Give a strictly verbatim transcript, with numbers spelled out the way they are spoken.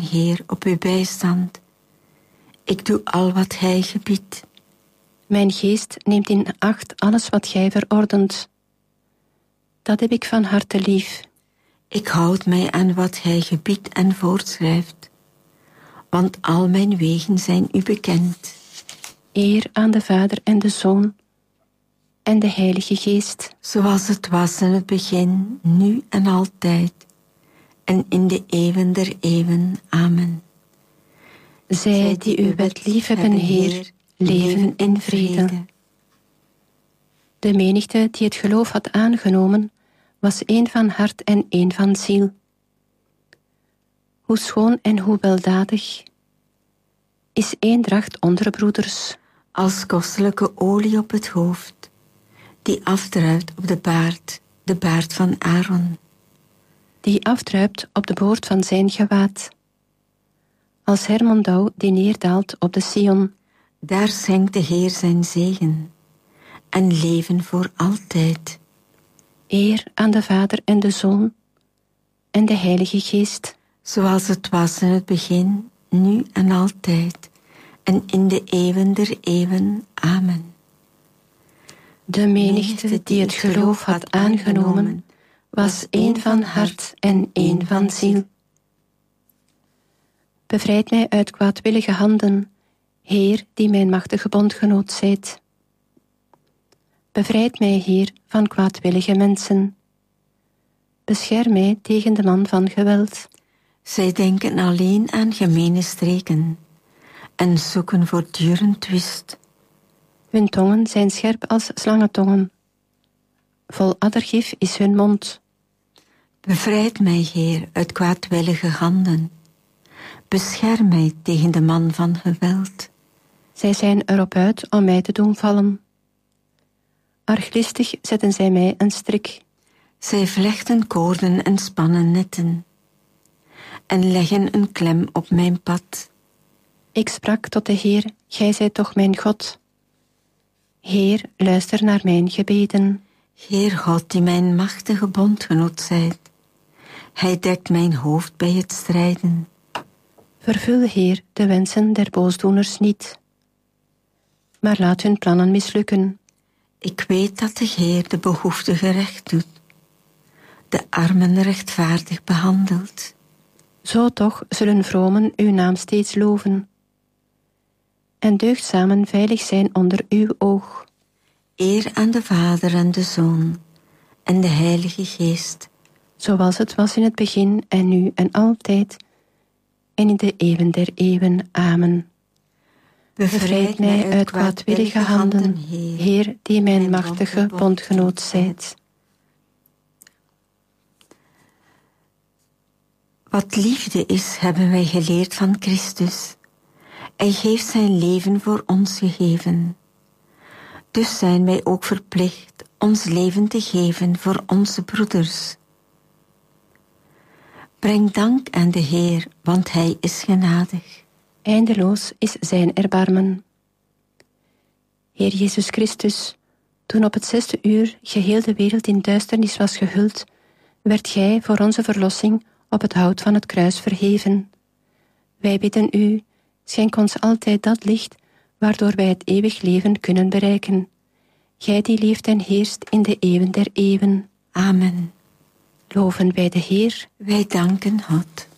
Heer, op uw bijstand. Ik doe al wat hij gebiedt. Mijn geest neemt in acht alles wat gij verordent. Dat heb ik van harte lief. Ik houd mij aan wat hij gebiedt en voorschrijft. Want al mijn wegen zijn u bekend. Eer aan de Vader en de Zoon en de Heilige Geest. Zoals het was in het begin, nu en altijd. En in de eeuwen der eeuwen. Amen. Zij die uw wet liefhebben, Heer, leven in vrede. De menigte die het geloof had aangenomen, was één van hart en één van ziel. Hoe schoon en hoe weldadig is eendracht onder broeders. Als kostelijke olie op het hoofd, die afdruipt op de baard, de baard van Aaron. Die afdruipt op de boord van zijn gewaad. Als Hermondauw die neerdaalt op de Sion. Daar schenkt de Heer zijn zegen en leven voor altijd. Eer aan de Vader en de Zoon en de Heilige Geest. Zoals het was in het begin, nu en altijd. En in de eeuwen der eeuwen. Amen. De menigte die het geloof had aangenomen, was één van hart en één van ziel. Bevrijd mij uit kwaadwillige handen, Heer, die mijn machtige bondgenoot zijt. Bevrijd mij, Heer, van kwaadwillige mensen. Bescherm mij tegen de man van geweld. Zij denken alleen aan gemene streken en zoeken voortdurend twist. Hun tongen zijn scherp als slangentongen. Vol addergif is hun mond. Bevrijd mij, Heer, uit kwaadwillige handen. Bescherm mij tegen de man van geweld. Zij zijn erop uit om mij te doen vallen. Arglistig zetten zij mij een strik. Zij vlechten koorden en spannen netten en leggen een klem op mijn pad. Ik sprak tot de Heer, gij zijt toch mijn God. Heer, luister naar mijn gebeden. Heer God, die mijn machtige bondgenoot zijt. Hij dekt mijn hoofd bij het strijden. Vervul, Heer, de wensen der boosdoeners niet, maar laat hun plannen mislukken. Ik weet dat de Heer de behoeftige recht doet, de armen rechtvaardig behandelt. Zo toch zullen vromen uw naam steeds loven en deugdzamen veilig zijn onder uw oog. Eer aan de Vader en de Zoon en de Heilige Geest. Zoals het was in het begin en nu en altijd en in de eeuwen der eeuwen. Amen. Bevrijd mij uit kwaadwillige handen, Heer, die mijn machtige bondgenoot zijt. Wat liefde is, hebben wij geleerd van Christus. Hij heeft zijn leven voor ons gegeven. Dus zijn wij ook verplicht ons leven te geven voor onze broeders. Breng dank aan de Heer, want hij is genadig. Eindeloos is zijn erbarmen. Heer Jezus Christus, toen op het zesde uur geheel de wereld in duisternis was gehuld, werd gij voor onze verlossing op het hout van het kruis verheven. Wij bidden u, schenk ons altijd dat licht, waardoor wij het eeuwig leven kunnen bereiken. Gij die leeft en heerst in de eeuwen der eeuwen. Amen. Loven wij de Heer. Wij danken God.